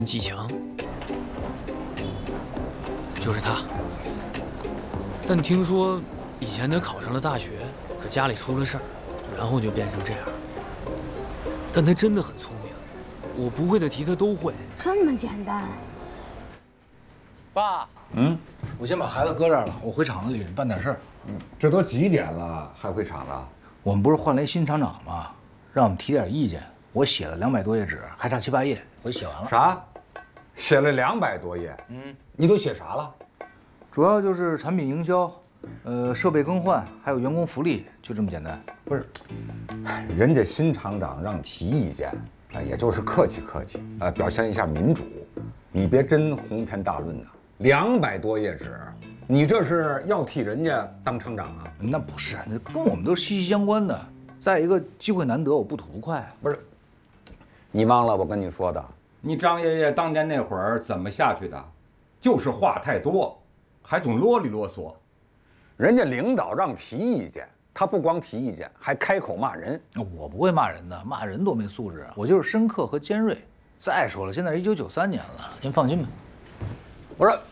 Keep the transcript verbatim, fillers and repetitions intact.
季强，就是他。但听说以前他考上了大学，可家里出了事儿，然后就变成这样。但他真的很聪明，我不会的题他都会。 这么简单？ 爸，嗯，我先把孩子搁这儿了，我回厂子里办点事儿。 嗯，这都几点了，还回厂子？ 我们不是换了一新厂长吗？让我们提点意见。我写了两百多页纸，还差七八页，我写完了。 啥？写了两百多页？嗯，你都写啥了？ 主要就是产品营销，呃，设备更换，还有员工福利，就这么简单。 不是，人家新厂长让提意见，啊，也就是客气客气，呃，表现一下民主。你别真鸿篇大论呐，两百多页纸，你这是要替人家当厂长啊？ 那不是，那跟我们都息息相关的。再一个，机会难得，我不图快。 不是，你忘了我跟你说的？你张爷爷当年那会儿怎么下去的？就是话太多，还总啰里啰嗦。人家领导让提意见，他不光提意见，还开口骂人。 我不会骂人的，骂人多没素质啊！我就是深刻和尖锐。再说了，现在是一九九三年了，您放心吧。 我说。